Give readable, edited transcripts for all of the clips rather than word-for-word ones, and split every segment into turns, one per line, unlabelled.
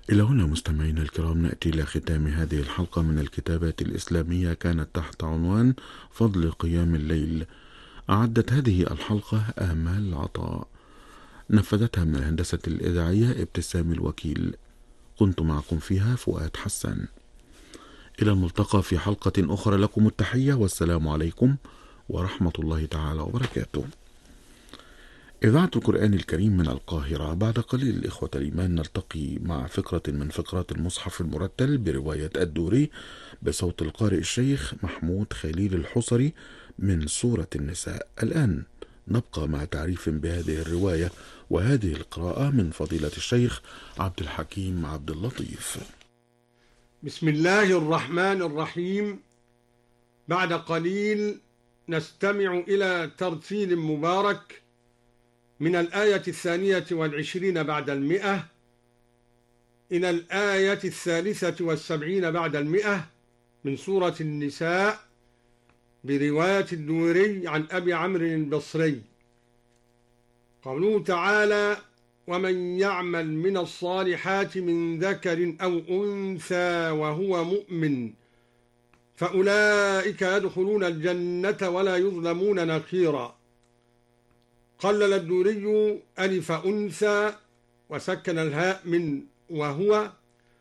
إلى هنا مستمعينا الكرام نأتي إلى ختام هذه الحلقة من الكتابات الإسلامية كانت تحت عنوان فضل قيام الليل. أعدت هذه الحلقة آمال العطاء، نفذتها من الهندسة الإذاعية ابتسام الوكيل، كنت معكم فيها فؤاد حسن. إلى الملتقى في حلقة أخرى، لكم التحية والسلام عليكم ورحمة الله تعالى وبركاته. إذاعة القرآن الكريم من القاهرة. بعد قليل الإخوة الإيمان نلتقي مع فقرة من فقرات المصحف المرتل برواية الدوري بصوت القارئ الشيخ محمود خليل الحصري من سورة النساء. الآن نبقى مع تعريف بهذه الرواية وهذه القراءة من فضيلة الشيخ عبد الحكيم عبد اللطيف.
بسم الله الرحمن الرحيم. بعد قليل نستمع إلى ترتيل مبارك من الآية 22 بعد 100 إلى الآية 73 بعد 100 من سورة النساء برواية الدوري عن أبي عمرو البصري. قوله تعالى: ومن يعمل من الصالحات من ذكر أو أنثى وهو مؤمن فأولئك يدخلون الجنة ولا يظلمون نقيرا. قلل الدوري ألف أنثى وسكن الهاء من وهو،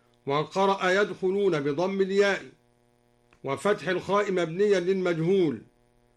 وقرأ يدخلون بضم الياء وفتح الخاء مبنيا للمجهول